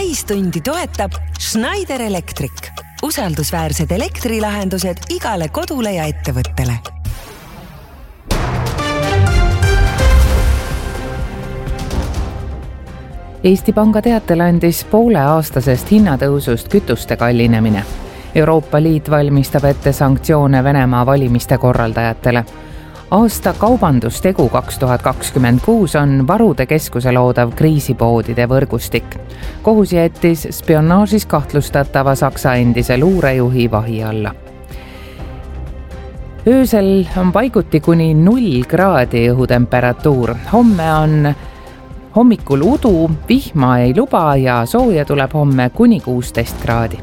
Ühistundi toetab Schneider Electric. Usaldusväärsed elektrilahendused igale kodule ja ettevõttele. Eesti Panga teatel andis pooleaastasest hinnatõusust kütuste kallinemine. Euroopa Liit valmistab ette sanktsioone Venemaa valimiste korraldajatele. Aasta kaubandustegu 2026 on Varude Keskuse loodav kriisipoodide võrgustik. Kohus jättis spionaažis kahtlustatava Saksa endise luurejuhi vahi alla. Öösel on paiguti kuni 0 kraadi õhutemperatuur. Homme on hommikul udu, vihma ei luba ja sooja tuleb homme kuni 16 kraadi.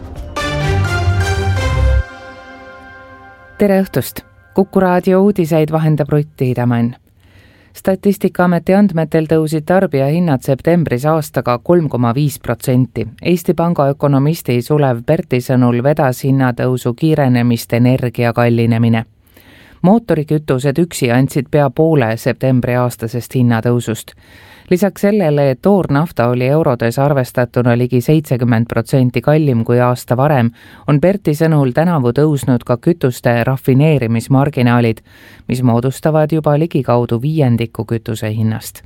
Tere õhtust! Kuku raadio uudiseid vahendab Rutt Tiidemann. Statistikaameti andmetel tõusid tarbijahinnad septembris aastaga 3,5%. Eesti Panga ökonomisti Sulev Perti sõnul vedas hinnatõusu kiirenemist energia kallinemine. Mootorikütused üksi andsid pea poole septembri aastasest hinnatõusust. Lisaks sellele, et toornafta oli eurodes arvestatuna ligi 70% kallim kui aasta varem, on Perti sõnul tänavu tõusnud ka kütuste rafineerimismarginaalid, mis moodustavad juba ligikaudu 5% kütuse hinnast.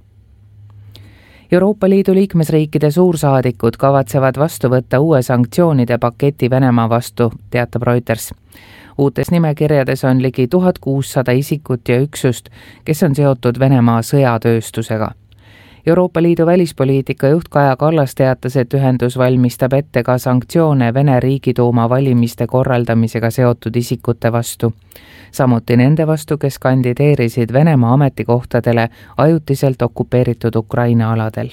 Euroopa Liidu liikmesriikide suursaadikud kavatsevad vastu võtta uue sanktsioonide paketi Venemaa vastu, teatab Reuters. Uutes nimekirjades on ligi 1600 isikut ja üksust, kes on seotud Venemaa sõjatööstusega. Euroopa Liidu välispoliitika juht Kaja Kallas teatas, et ühendus valmistab ette ka sanktsioone Vene Riigiduuma valimiste korraldamisega seotud isikute vastu. Samuti nende vastu, kes kandideerisid Venemaa ametikohtadele ajutiselt okupeeritud Ukraina aladel.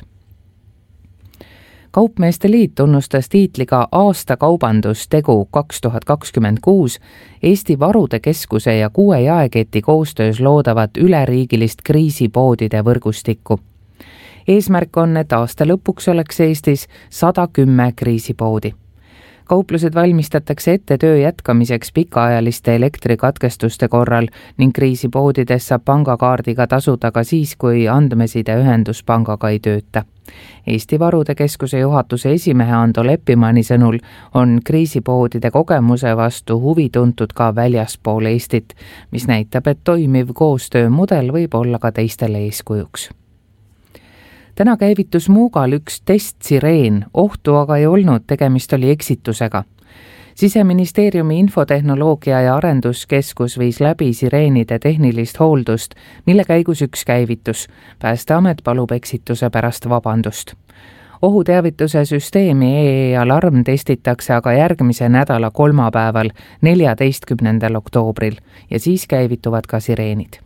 Kaupmeeste Liit tunnustas tiitliga aasta kaubandustegu 2026 Eesti Varude Keskuse ja 6 jaeketi koostöös loodavat üleriigilist kriisipoodide võrgustikku. Eesmärk on, et aasta lõpuks oleks Eestis 110 kriisipoodi. Kauplused valmistatakse ette töö jätkamiseks pikaajaliste elektrikatkestuste korral ning kriisipoodides saab pangakaardiga tasuda ka siis, kui andmesideühendus pangaga ei tööta. Eesti Varude Keskuse juhatuse esimehe Ando Leppimanni sõnul on kriisipoodide kogemuse vastu huvi tuntud ka väljaspool Eestit, mis näitab, et toimiv koostöömudel võib olla ka teistele eeskujuks. Täna käivitus Muugal üks testsireen, ohtu aga ei olnud, tegemist oli eksitusega. Siseministeeriumi infotehnoloogia ja arenduskeskus viis läbi sireenide tehnilist hooldust, mille käigus üks käivitus. Päästeamet palub eksituse pärast vabandust. Ohuteavituse süsteemi EE-alarm testitakse aga järgmise nädala kolmapäeval, 14. oktoobril ja siis käivituvad ka sireenid.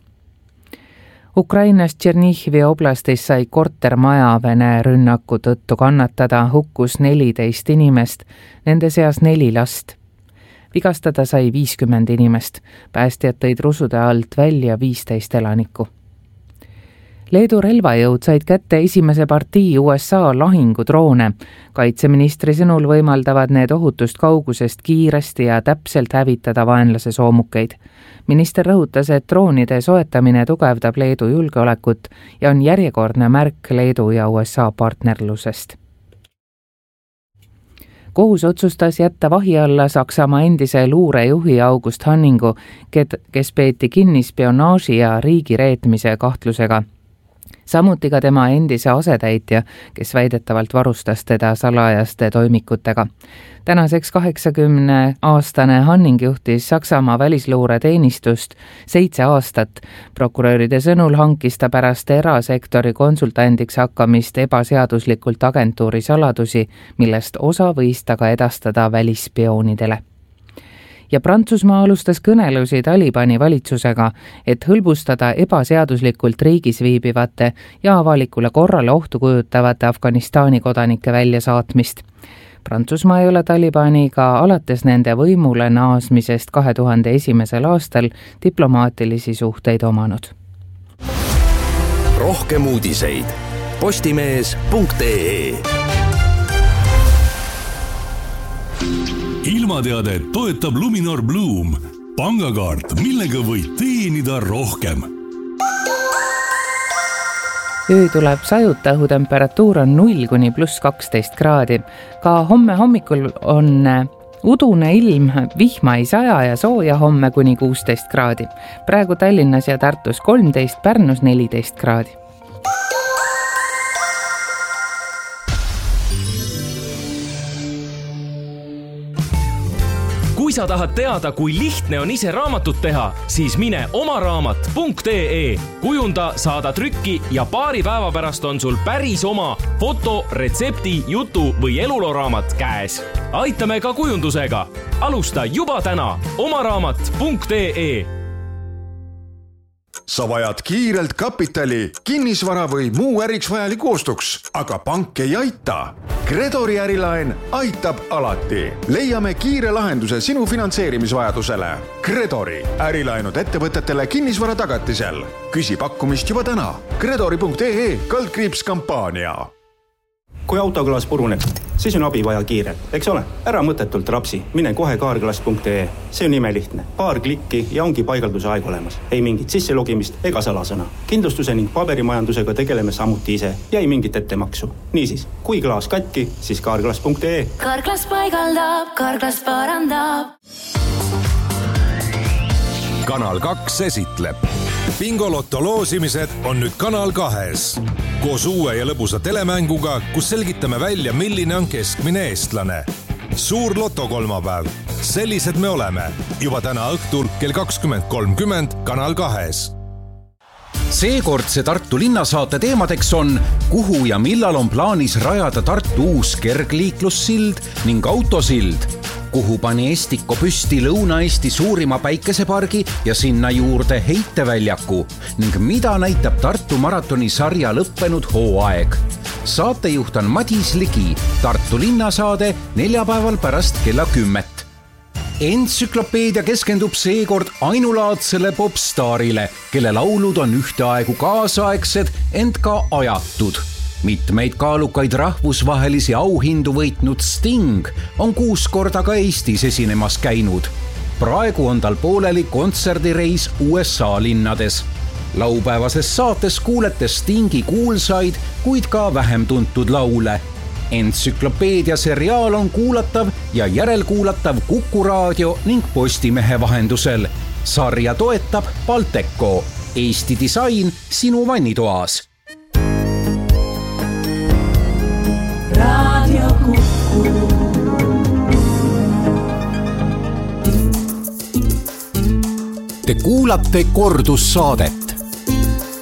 Ukrainas Tšernihivi oblastis sai kortermaja Vene rünnaku tõttu kannatada, hukkus 14 inimest, nende seas 4 last. Vigastada sai 50 inimest, päästjad tõid rusude alt välja 15 elanikku. Leedu relvajõud said kätte esimese partii USA lahingudroone. Kaitseministri sõnul võimaldavad need ohutust kaugusest kiiresti ja täpselt hävitada vaenlase soomukeid. Minister rõhutas, et droonide soetamine tugevdab Leedu julgeolekut ja on järjekordne märk Leedu ja USA partnerlusest. Kohus otsustas jätta vahi alla Saksamaa endise luurejuhi August Hanningu, kes peeti kinni spionaaži ja riigireetmise kahtlusega. Samuti ka tema endise asetäitja, kes väidetavalt varustas teda salajaste toimikutega. Tänaseks 80-aastane Hanning juhtis Saksamaa välisluureteenistust 7 aastat. Prokuröride sõnul hankis ta pärast erasektori konsultandiks hakkamist ebaseaduslikult agentuuri saladusi, millest osa võis ta ka edastada välisspioonidele. Ja Prantsusmaa alustas kõnelusi Talibani valitsusega, et hõlbustada ebaseaduslikult riigis viibivate ja avalikule korrale ohtu kujutavate Afganistani kodanike väljasaatmist. Prantsusmaa ei ole Talibaniga alates nende võimule naasmisest 2001. aastal diplomaatilisi suhteid omanud. Rohkem uudiseid postimees.ee. Ilmateadet toetab Luminor Bloom, pangakaart, millega võid teenida rohkem. Öö tuleb sajuta, õhutemperatuur on 0 kuni +12 kraadi. Ka homme hommikul on udune ilm, vihma ei saja ja sooja homme kuni 16 kraadi. Praegu Tallinnas ja Tartus 13, Pärnus 14 kraadi. Kui sa tahad teada, kui lihtne on ise raamatut teha, siis mine omaraamat.ee. Kujunda, saada trükki ja paari päeva pärast on sul päris oma foto, retsepti, jutu või eluloraamat käes. Aitame ka kujundusega. Alusta juba täna omaraamat.ee. Sa vajad kiirelt kapitali, kinnisvara või muu äriks vajaliku ostuks, aga pank ei aita. Credori ärilaen aitab alati. Leiame kiire lahenduse sinu finantseerimisvajadusele. Credori ärilaenud ettevõtetele kinnisvara tagatisel. Küsi pakkumist juba täna. Credori.ee/kampaania. Kui autoklaas puruneb, siis on abi vaja kiirelt, eks ole? Ära mõttetult rapsi, mine kohe kaarklaas.ee. See on imelihtne. Paar klikki ja ongi paigalduse aeg olemas. Ei mingit sisselogimist ega salasõna. Kindlustuse ning paberimajandusega tegeleme samuti ise ja ei mingit ettemaksu. Niisiis, kui klaas katki, siis kaarklaas.ee. Kaarklaas paigaldab, kaarklaas parandab. Kanal 2 esitleb. Bingolotto loosimised on nüüd Kanal 2-s. Koos uue ja lõbusa telemänguga, kus selgitame välja, milline on keskmine eestlane. Suur loto kolmapäev. Sellised me oleme. Juba täna õhtul kell 20.30 Kanal 2-s. Seekordse Tartu linnasaate teemadeks on, kuhu ja millal on plaanis rajada Tartu uus kergliiklussild ning autosild, kuhu pani Estiko püsti Lõuna-Eesti suurima päikesepargi ja sinna juurde heiteväljaku ning mida näitab Tartu maratoni sarja lõppenud hooaeg. Saatejuht on Madis Ligi, Tartu linnasaade neljapäeval pärast kella 10. Entsüklopeedia keskendub seekord ainulaadsele popstaarile, kelle laulud on ühteaegu kaasaegsed, ent ka ajatud. Mitmeid kaalukaid rahvusvahelisi auhindu võitnud Sting on 6 korda ka Eestis esinemas käinud. Praegu on tal pooleli kontserdireis USA linnades. Laupäevases saates kuulete Stingi kuulsaid, kuid ka vähem tuntud laule. Entsüklopeedia seriaal on kuulatav ja järelkuulatav Kuku Raadio ning Postimehe vahendusel. Sarja toetab Balteco. Eesti disain sinu vannitoas. Radio Kuku. Te kuulate kordussaadet.